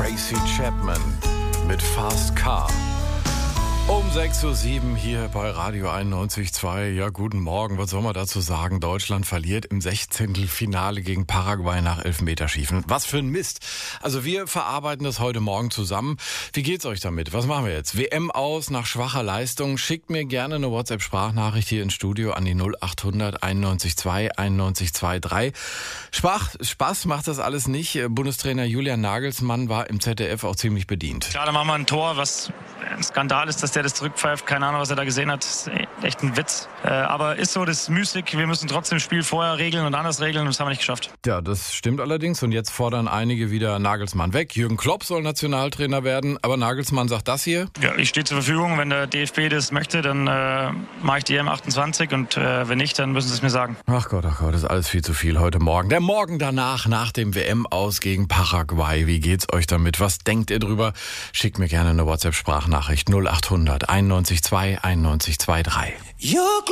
Tracy Chapman mit Fast Car. Um 6.07 Uhr hier bei Radio 91.2. Ja, guten Morgen. Was soll man dazu sagen? Deutschland verliert im 16. Finale gegen Paraguay nach Elfmeterschießen. Was für ein Mist. Also wir verarbeiten das heute Morgen zusammen. Wie geht's euch damit? Was machen wir jetzt? WM aus nach schwacher Leistung. Schickt mir gerne eine WhatsApp-Sprachnachricht hier ins Studio an die 0800 91.2 91.23. Spaß macht das alles nicht. Bundestrainer Julian Nagelsmann war im ZDF auch ziemlich bedient. Klar, da machen wir ein Tor, was ein Skandal ist, dass der das zurückpfeift. Keine Ahnung, was er da gesehen hat. Das ist echt ein Witz. Aber ist so, das ist müßig. Wir müssen trotzdem das Spiel vorher regeln und anders regeln. Und das haben wir nicht geschafft. Ja, das stimmt allerdings. Und jetzt fordern einige wieder Nagelsmann weg. Jürgen Klopp soll Nationaltrainer werden. Aber Nagelsmann sagt das hier. Ja, ich stehe zur Verfügung. Wenn der DFB das möchte, dann mache ich die EM28. Und wenn nicht, dann müssen sie es mir sagen. Ach Gott, das ist alles viel zu viel heute Morgen. Der Morgen danach, nach dem WM-Aus gegen Paraguay. Wie geht's euch damit? Was denkt ihr drüber? Schickt mir gerne eine WhatsApp-Sprachnachricht 0800 91.2 91.23.